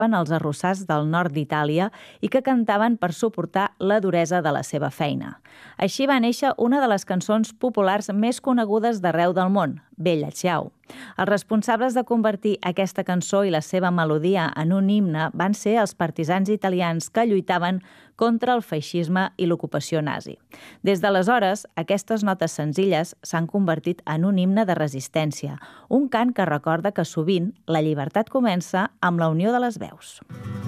els arrossars del nord d'Itàlia i que cantaven per suportar la duresa de la seva feina. Així va néixer una de les cançons populars més conegudes d'arreu del món, Bella Ciao. Els responsables de convertir aquesta cançó i la seva melodia en un himne van ser els partisans italians que lluitaven contra el feixisme i l'ocupació nazi. Des d'aleshores, aquestes notes senzilles s'han convertit en un himne de resistència, un cant que recorda que sovint la llibertat comença amb la unió de les veus.